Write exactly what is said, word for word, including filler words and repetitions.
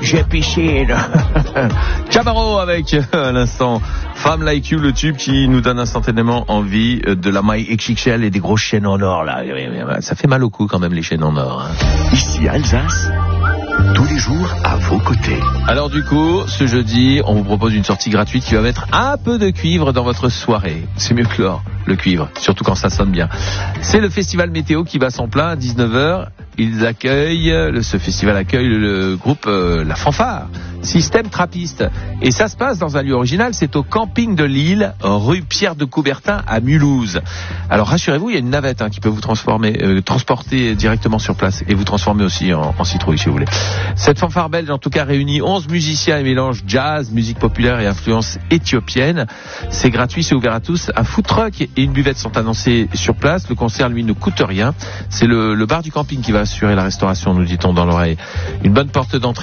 j'ai piscine. Camaro avec euh, à l'instant Femme Like You, le tube qui nous donne instantanément envie euh, de la maille X X L et des grosses chaînes en or là. Ça fait mal au cou quand même les chaînes en or. Hein. Ici Alsace, tous les jours à vos côtés. Alors du coup, ce jeudi, on vous propose une sortie gratuite qui va mettre un peu de cuivre dans votre soirée. C'est mieux que l'or, le cuivre, surtout quand ça sonne bien. C'est le festival météo qui va s'en plein à dix-neuf heures. Ils accueillent, le, ce festival accueille le, le groupe euh, La Fanfare, Système Trappiste. Et ça se passe dans un lieu original, c'est au camping de Lille, rue Pierre de Coubertin à Mulhouse. Alors rassurez-vous, il y a une navette hein, qui peut vous transformer, euh, transporter directement sur place et vous transformer aussi en, en citrouille si vous voulez. Cette fanfare belge en tout cas réunit onze musiciens et mélange jazz, musique populaire et influence éthiopienne. C'est gratuit, c'est ouvert à tous. Un food truck et une buvette sont annoncés sur place. Le concert lui ne coûte rien. C'est le, le bar du camping qui va assurer la restauration, nous dit-on dans l'oreille. Une bonne porte d'entrée